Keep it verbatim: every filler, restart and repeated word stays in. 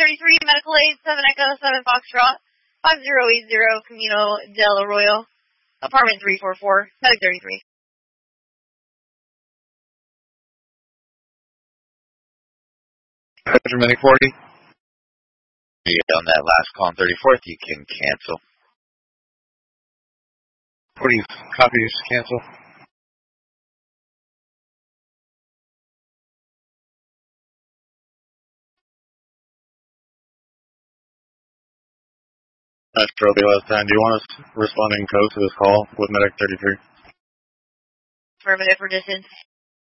thirty-three, Medical Aid, seven Echo, seven Foxtrot, five zero eight zero, Camino del Arroyo, apartment three four four, Medic thirty-three. Roger, Medic forty. Yeah, on that last call on thirty-fourth, you can cancel. forty copies, cancel. That's Trophy last time. Do you want us responding code to this call with Medic thirty-three? Affirmative for distance.